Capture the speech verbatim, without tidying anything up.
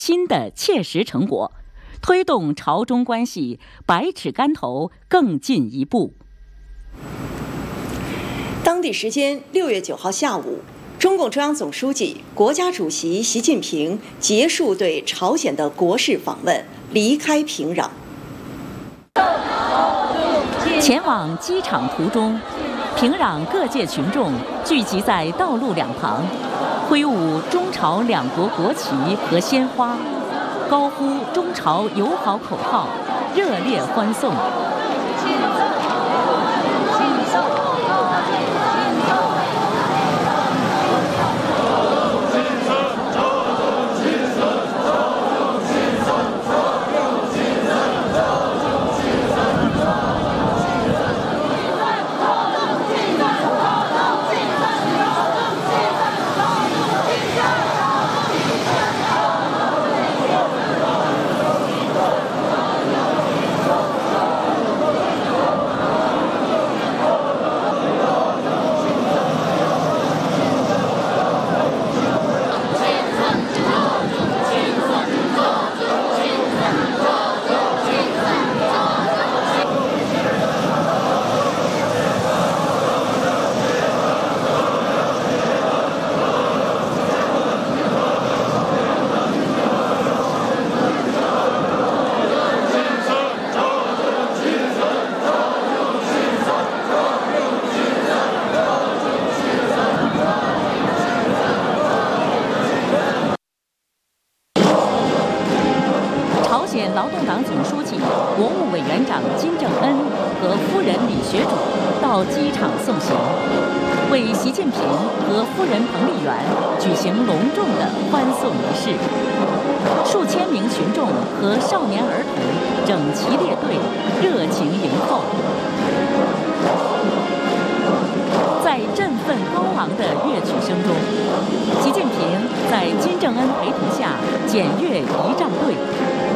新的切实成果，推动朝中关系百尺竿头更进一步。 当地时间六月九号下午，中共中央总书记、国家主席习近平结束对朝鲜的国事访问，离开平壤。 前往机场途中，平壤各界群众聚集在道路两旁，挥舞中朝两国国旗和鲜花，高呼中朝友好口号，热烈欢送。劳动党总书记、国务委员长金正恩和夫人李学主到机场送行，为习近平和夫人彭丽媛举行隆重的欢送仪式。数千名群众和少年儿童整齐列队，热情迎候。在振奋高昂的乐曲声中，习近平在金正恩陪同下检阅仪仗队。